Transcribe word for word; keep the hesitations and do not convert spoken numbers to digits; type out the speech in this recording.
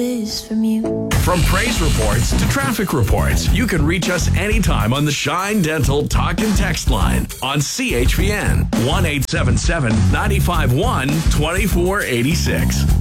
is from you. From praise reports to traffic reports, you can reach us anytime on the Shine Dental Talk and Text line on C H P N one eight seven seven, nine five one, two four eight six.